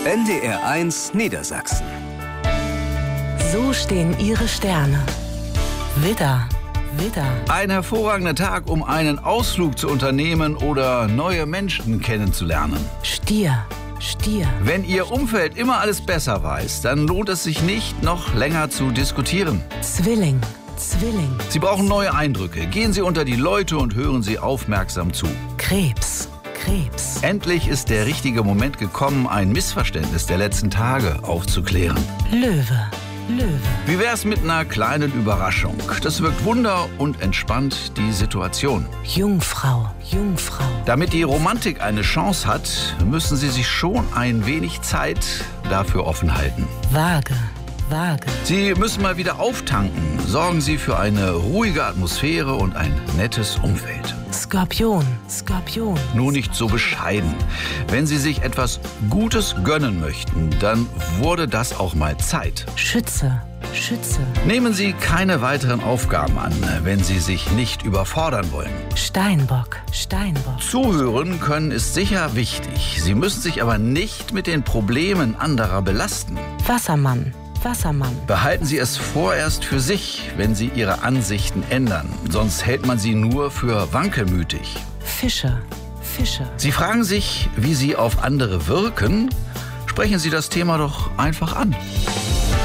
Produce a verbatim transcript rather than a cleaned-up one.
N D R eins Niedersachsen. So stehen Ihre Sterne. Widder, Widder. Ein hervorragender Tag, um einen Ausflug zu unternehmen oder neue Menschen kennenzulernen. Stier, Stier. Wenn Ihr Umfeld immer alles besser weiß, dann lohnt es sich nicht, noch länger zu diskutieren. Zwilling, Zwilling. Sie brauchen neue Eindrücke. Gehen Sie unter die Leute und hören Sie aufmerksam zu. Krebs, Krebs. Endlich ist der richtige Moment gekommen, ein Missverständnis der letzten Tage aufzuklären. Löwe, Löwe. Wie wär's mit einer kleinen Überraschung? Das wirkt wunder und entspannt die Situation. Jungfrau, Jungfrau. Damit die Romantik eine Chance hat, müssen Sie sich schon ein wenig Zeit dafür offen halten. Waage, Waage. Sie müssen mal wieder auftanken. Sorgen Sie für eine ruhige Atmosphäre und ein nettes Umfeld. Skorpion, Skorpion. Nur nicht so bescheiden. Wenn Sie sich etwas Gutes gönnen möchten, dann wurde das auch mal Zeit. Schütze, Schütze. Nehmen Sie keine weiteren Aufgaben an, wenn Sie sich nicht überfordern wollen. Steinbock, Steinbock. Zuhören können ist sicher wichtig. Sie müssen sich aber nicht mit den Problemen anderer belasten. Wassermann, Wassermann. Behalten Sie es vorerst für sich, wenn Sie Ihre Ansichten ändern. Sonst hält man Sie nur für wankelmütig. Fische, Fische. Sie fragen sich, wie Sie auf andere wirken? Sprechen Sie das Thema doch einfach an.